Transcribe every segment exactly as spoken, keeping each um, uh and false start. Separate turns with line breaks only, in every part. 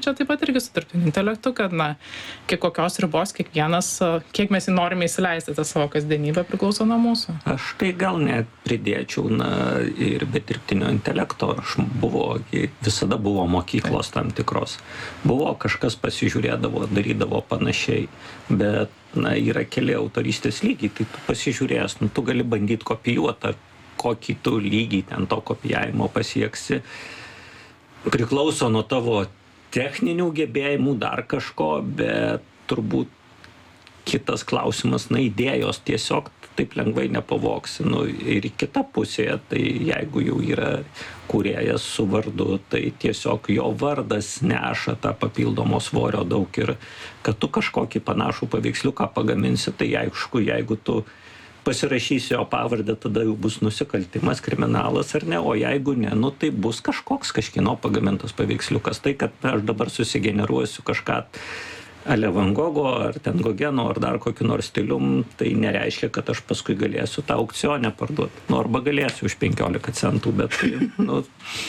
čia taip pat irgi su dirbtiniu intelektu, kad, na, kiek kokios ribos kiekvienas, kiek mes jį norime įsileisti tą savo kasdienybę priklauso nuo mūsų.
Aš tai gal net pridėčiau, na, ir be dirbtinio intelekto, aš buvo, visada buvo mokyklos tam tikros. Buvo kažkas pasižiūrėdavo, darydavo panašiai, bet, na, yra keli autorystės lygiai, tai tu pasižiūrėjęs, nu, tu gali bandyti kopijuoti, kokį tu lygį ten to kopijavimo pasieksi. Priklauso nuo tavo techninių gebėjimų, dar kažko, bet turbūt kitas klausimas, na, idėjos tiesiog taip lengvai nepavoksi. Nu, ir į kitą pusėje, tai jeigu jau yra kūrėjas su vardu, tai tiesiog jo vardas neša tą papildomo svorio daug ir kad tu kažkokį panašų paveiksliuką pagaminsi, tai aišku, jeigu tu pasirašysi jo pavardę, tada jau bus nusikaltimas, kriminalas ar ne, o jeigu ne, nu tai bus kažkoks kažkieno pagamintas paveiksliukas. Tai, kad aš dabar susigeneruosiu kažką ale Van Gogo, ar ten Gogeno, ar dar kokiu nors stilium, tai nereiškia, kad aš paskui galėsiu tą aukcionę parduoti. Nu, arba galėsiu už penkiolika centų, bet tai, nu,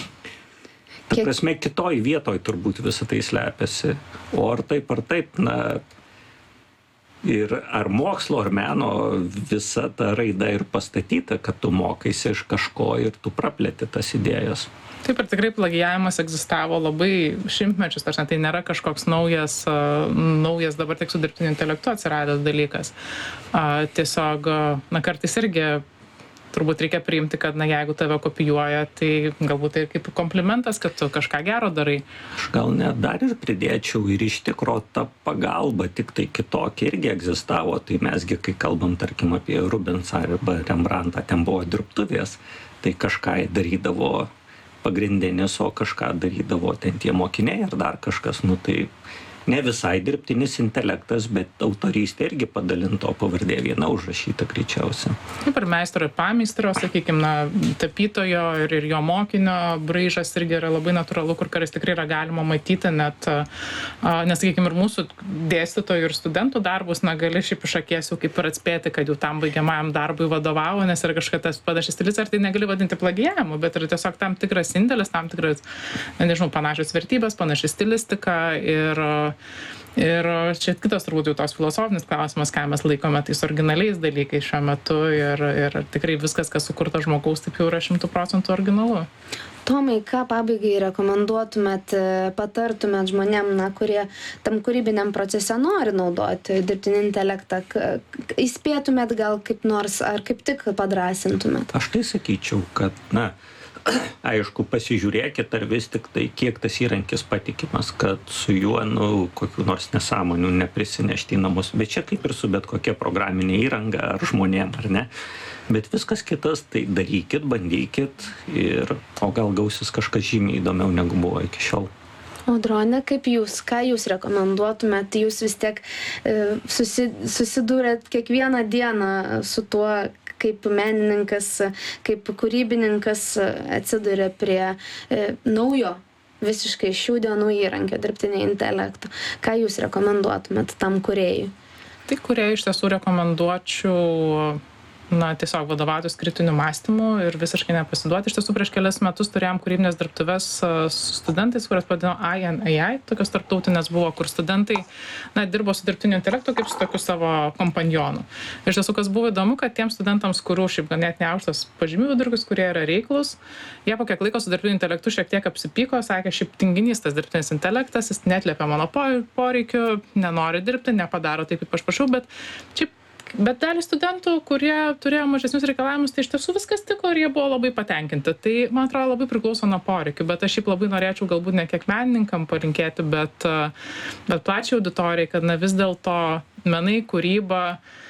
ta prasme, kitoj vietoj turbūt visą tai slepiasi. O ar taip, ar taip, na, ir ar mokslo, ar meno visa ta raida ir pastatyta, kad tu mokaisi iš kažko ir tu praplėti tas idėjas.
Taip, ir tikrai plagijavimas egzistavo labai šimtmečius, tarsi tai nėra kažkoks naujas, naujas dabar tik su dirbtiniu intelektu atsiradęs dalykas. Tiesiog, na, kartais irgi turbūt reikia priimti, kad, na, jeigu tave kopijuoja, tai galbūt tai kaip komplimentas, kad tu kažką gero darai.
Aš gal net dar ir pridėčiau ir iš tikro ta pagalba tik tai kitokia irgi egzistavo. Tai mesgi, kai kalbam, tarkim, apie Rubensą arba Rembrandtą, ten buvo dirbtuvės, tai kažką darydavo pagrindinis, o kažką darydavo ten tie mokiniai ar dar kažkas, nu tai ne visai dirbtinis intelektas, bet autorystė irgi padalinto pavardė viena užrašyta greičiausia.
Taip, ir meistro ir pameistrio, sakykime, na, tapytojo ir, ir jo mokinio braižas irgi yra labai natūralu, kur kartais tikrai yra galima matyti, net, nes, sakykime, ir mūsų dėstytojų ir studentų darbus, na, gali šiaip iš akies jau kaip ir atspėti, kad jau tam baigiamajam darbui vadovavo, nes yra kažkas panašus stilius, ar tai negali vadinti plagijavimu, bet yra tiesiog tam tikras indėlis, tam tikras, nežinau, panašios vertybės, panaši stilistika ir Ir čia kitas turbūt jau tos filosofinis klausimas, ką mes laikome tais originaliais dalykais šiuo metu ir, ir tikrai viskas, kas sukurta žmogaus, taip jau yra šimtų procentų originalu.
Tomai, ką pabaigai rekomenduotumėt, patartumėt žmonėm, na, kurie tam kūrybiniam procese nori naudoti dirbtinį intelektą, įspėtumėt gal kaip nors, ar kaip tik padrąsintumėt?
Aš tai sakyčiau, kad, na, aišku, pasižiūrėkit, ar vis tik tai, kiek tas įrankis patikimas, kad su juo, nu, kokių nors nesąmonių neprisinešti į namus. Bet čia kaip ir su bet kokia programinė įranga ar žmonėm, ar ne. Bet viskas kitas, tai darykit, bandykit ir, o gal gausis kažkas žymiai įdomiau negu buvo iki šiol.
Audrone, kaip jūs, ką jūs rekomenduotumėt? Jūs vis tiek e, susi, susidūrėt kiekvieną dieną su tuo, kaip menininkas, kaip kūrybininkas atsiduria prie e, naujo, visiškai šių dienų įrankio dirbtinio intelekto. Ką jūs rekomenduotumėt tam kūrėjui?
Tai kūrėjui iš tiesų rekomenduočiau, na, tiesiog vadovautis kritiniu mąstymu ir visiškai nepasiduoti. Iš tiesų, prieš kelias metus turėjom kūrybinės dirbtuves su studentais, kurias pavadino I N A I, tokios tarptautinės buvo, kur studentai, na, dirbo su dirbtiniu intelektu kaip su tokiu savo kompanjonu. Iš tiesų, kas buvo įdomu, kad tiems studentams, kurių šiaip ganėtinai aukštas pažymių vidurkis, kurie yra reiklus, jie po kiek laiko su dirbtiniu intelektu šiek tiek apsipyko, sakė, šiaip tinginys tas dirbtinis intelektas, jis neatliepia mano poreikių, nenori dirbti, nepadaro taip, kaip aš prašau, bet šiaip Bet dalį studentų, kurie turėjo mažesnius reikalavimus, tai iš tiesų viskas tiko ir jie buvo labai patenkinti. Tai, man atrodo, labai priklauso nuo poreikių, bet aš šiaip labai norėčiau galbūt ne kiek menininkam palinkėti, bet, bet plačiai auditorijai, kad, na, vis dėlto menai, kūryba,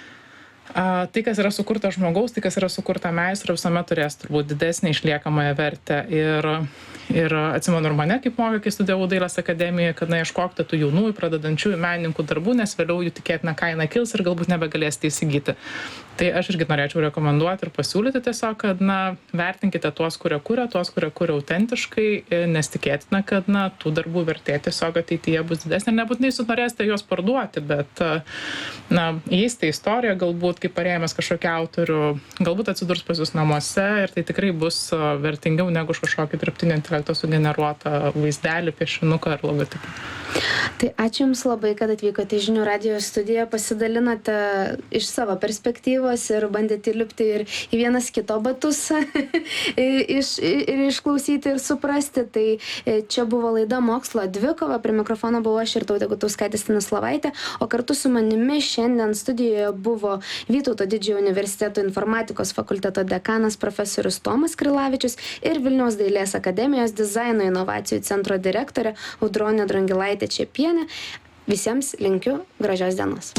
a, tai, kas yra sukurta žmogaus, tai, kas yra sukurta meistro, visuomet turės turbūt didesnį išliekamąją vertę. Ir, ir atsimenu ir mane, kaip mokė, kai studijavau Dailės akademijoje, kad, na, ieškokite tų jaunųjų, pradedančiųjų menininkų darbų, nes vėliau jų tikėtina kaina kils ir galbūt nebegalėsite įsigyti. Tai aš irgi norėčiau rekomenduoti ir pasiūlyti tiesiog, kad, na, vertinkite tuos, kurie kuria, tuos, kurie kuria autentiškai, nes tikėtina, kad, na, tų darbų vertė tiesiog ateityje bus didesnė. Nebūtinai jūs norėsite juos parduoti, bet, na, įeisite istoriją, galbūt, kaip parėmęs kažkokį autorių, galbūt atsidurs pas jūs namuose ir tai tikrai bus vertingiau negu už kažkokį dirbtinio intelekto sugeneruotą vaizdelį, piešinuką ar logotipą.
Tai ačiū Jums labai, kad atvykote į Žinių radijo studiją, pasidalinote iš savo perspektyvos ir bandėte įlipti ir į vienas kito batus iš, ir išklausyti ir suprasti. Tai čia buvo laida Mokslo dvikova, prie mikrofono buvo aš ir Tautė Gutauskaitė Stanislovaitė, o kartu su manimi šiandien studijoje buvo Vytauto Didžiojo universiteto informatikos fakulteto dekanas profesorius Tomas Krilavičius ir Vilniaus dailės akademijos dizaino inovacijų centro direktorė Audronė Drangilaitė Čepienė. Visiems linkiu gražios dienos.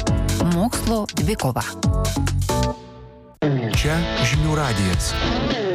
Mokslo dvikova.
Čia Žinių radijas.